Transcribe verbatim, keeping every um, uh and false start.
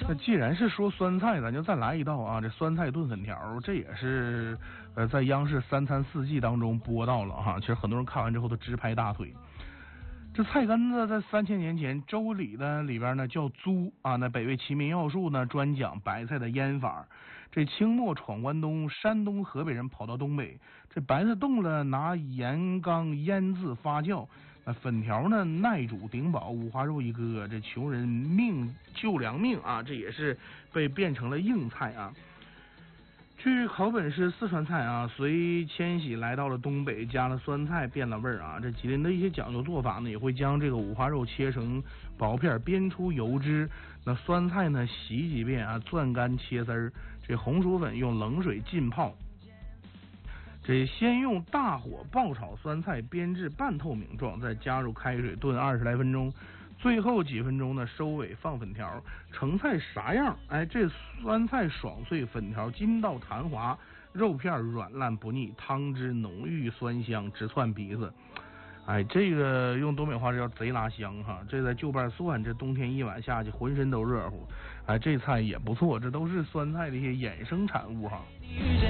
那既然是说酸菜，咱就再来一道啊！这酸菜炖粉条，这也是呃在央视三餐四季当中播到了哈。其实很多人看完之后都直拍大腿。这菜根子在三千年前，周礼呢里边呢叫租啊，那北魏齐民要术呢专讲白菜的腌法。这清末闯关东，山东、河北人跑到东北，这白菜冻了，拿盐缸腌制发酵。那粉条呢耐煮顶饱，五花肉一个，这穷人命救良命啊！这也是被变成了硬菜啊。据考本是四川菜啊，随迁徙来到了东北，加了酸菜变了味儿啊。这吉林的一些讲究做法呢，也会将这个五花肉切成薄片，煸出油脂。那酸菜呢，洗几遍啊，攥干切丝儿。这红薯粉用冷水浸泡。这先用大火爆炒酸菜，煸至半透明状，再加入开水炖二十来分钟。最后几分钟呢，收尾放粉条，成菜啥样？哎，这酸菜爽脆，粉条筋道弹滑，肉片软烂不腻，汤汁浓郁酸香，直窜鼻子。哎，这个用东北话叫贼拉香哈！这在就瓣蒜，这冬天一碗下去，浑身都热乎。哎，这菜也不错，这都是酸菜的一些衍生产物哈。